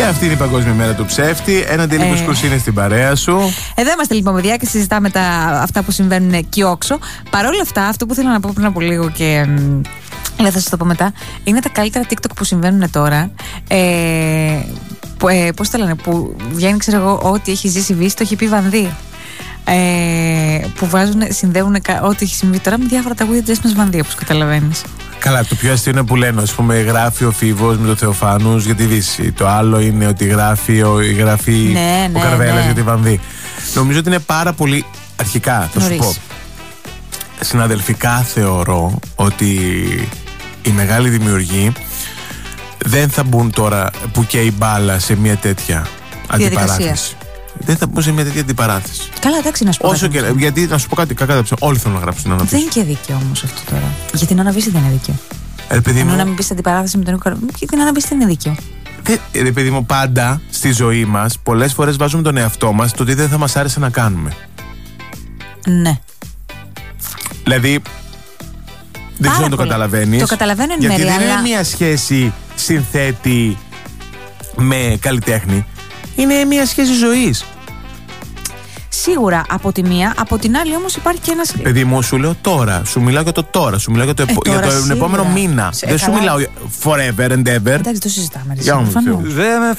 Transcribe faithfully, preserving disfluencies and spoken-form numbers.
αυτή είναι η Παγκόσμια Μέρα του Ψεύτη. Ένα Ντίλιμος Κρούς είναι στην παρέα σου. Εδώ είμαστε λοιπόν, παιδιά, και συζητάμε τα, αυτά που συμβαίνουν εκεί όξω. Παρ' όλα αυτά, αυτό που ήθελα να πω πριν από λίγο και. Αλλά θα σας το πω μετά. Είναι τα καλύτερα TikTok που συμβαίνουν τώρα. Ε, που, ε, πώς το λένε, που βγαίνει, ξέρω εγώ, ό,τι έχει ζήσει Βύση, το έχει πει Βανδύ. Ε, που βάζουν, συνδέουν ό,τι έχει συμβεί τώρα με διάφορα τραγούδια της Έσμας Βανδύ, όπως καταλαβαίνεις. Καλά, το πιο αστείο είναι που λένε, ας πούμε, γράφει ο Φίβος με τον Θεοφάνους για τη Δύση. Το άλλο είναι ότι γράφει ο, γράφει ναι, ο ναι, Καρβέλας ναι. για τη Βανδύ. Νομίζω ότι είναι πάρα πολύ. Αρχικά, θα Νωρίς. σου πω. Συναδελφικά θεωρώ ότι οι μεγάλοι δημιουργοί δεν θα μπουν τώρα που και η μπάλα σε μια τέτοια αντιπαράθεση. Δεν θα μπουν σε μια τέτοια αντιπαράθεση. Καλά, εντάξει, να σου πω. Όσο και, γιατί να σου πω κάτι, κακά τα ψέματα. Όλοι θέλουν να γράψουν την Άννα Βύση. Δεν είναι και δίκαιο όμως αυτό τώρα. Για την Άννα Βύση δεν είναι δίκαιο. Ρε παιδί μου, Ενώ να μην πει αντιπαράθεση με τον Νίκο Καρβέλα. Για την Άννα Βύση δεν είναι δίκαιο. δε, ρε παιδί μου, πάντα στη ζωή μας πολλές φορές βάζουμε τον εαυτό μας το τι δεν θα μας άρεσε να κάνουμε. Ναι. Δηλαδή. Δεν ξέρω αν το καταλαβαίνεις. Το καταλαβαίνω εν γιατί μέρει, δεν αλλά... είναι μια σχέση συνθέτη με καλλιτέχνη. Είναι μια σχέση ζωής. Σίγουρα από τη μία, από την άλλη όμως υπάρχει και ένας. Παιδί μου, σου λέω τώρα. Σου μιλάω για το τώρα. Σου μιλάω για, το Ε, επο... τώρα, για τον σίγουρα. επόμενο μήνα. Σε, δεν καλά. σου μιλάω forever and ever. Εντάξει, το συζητάμε. Για μου, Θεού. Δεν με